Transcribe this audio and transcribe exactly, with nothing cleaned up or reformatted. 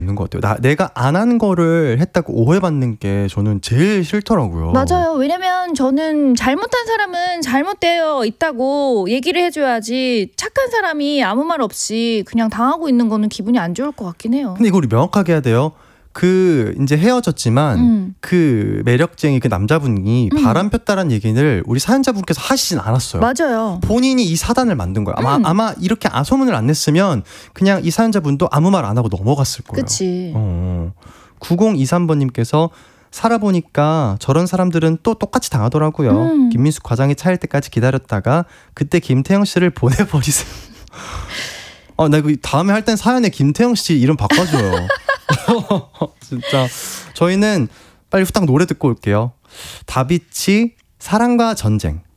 있는 것 같아요. 나, 내가 안 한 거를 했다고 오해받는 게 저는 제일 싫더라고요. 맞아요. 왜냐면 저는 잘못한 사람은 잘못되어 있다고 얘기를 해줘야지 착한 사람이 아무 말 없이 그냥 당하고 있는 거는 기분이 안 좋을 것 같긴 해요. 근데 이거 우리 명확하게 해야 돼요. 그 이제 헤어졌지만 음. 그 매력쟁이 그 남자분이 음. 바람 폈다는 얘기를 우리 사연자분께서 하시진 않았어요. 맞아요. 본인이 이 사단을 만든 거예요. 아마 음. 아마 이렇게 아, 소문을 안 냈으면 그냥 이 사연자분도 아무 말 안 하고 넘어갔을 거예요. 그치. 어. 구공이삼 번님께서 살아보니까 저런 사람들은 또 똑같이 당하더라고요. 음. 김민수 과장이 차일 때까지 기다렸다가 그때 김태형 씨를 보내버리세요. 어, 나 이거 다음에 할 땐 사연에 김태형 씨 이름 바꿔줘요. 진짜 저희는 빨리 후딱 노래 듣고 올게요. 다비치 사랑과 전쟁.